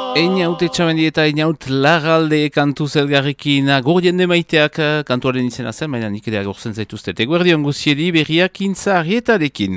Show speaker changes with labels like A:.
A: Einaut etxamendi eta einaut lagalde kantu zelgarrekin agur jende maiteak kantuaren izena zen, baina nik ere agurtzen zaituztet. Eguerdion guziedi berriak intza arrietarekin.